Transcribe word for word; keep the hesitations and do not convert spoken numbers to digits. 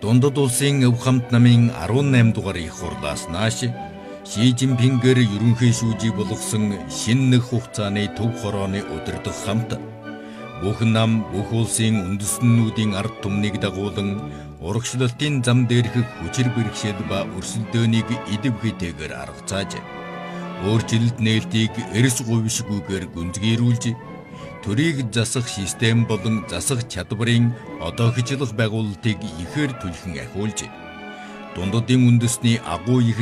Дундад улсын өв хамт намын арван наймд дугаар их хурлаас нааш Ши Жинпингээр ерөнхий шүүжий болгосон шинэ нэг хугацааны төв хорооны удирдах хамт бүх нам бүх улсын үндэстнүүдийн ард түмнийг дагуулan урагшлалтын зам дээрх хүчир бэрхшээл ба өрсөлдөөнийг идэв хитэйгээр арга зааж өөрчлөлт нээлтийг эрс говьшгүйгээр гүнзгийрүүлж төрийг засах систем болон засах чадварын одоохичлох байгуулалтыг ихээр түлхэн ахиулж дундадын үндэсний агуу их